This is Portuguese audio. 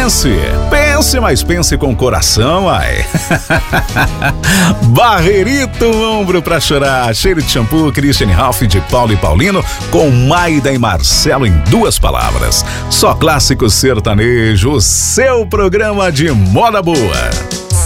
Pense, mas pense com coração, ai. Barreirito, ombro pra chorar. Cheiro de shampoo, Christian Ralph de Paulo e Paulino, com Maida e Marcelo em 2 palavras. Só clássico sertanejo, o seu programa de moda boa.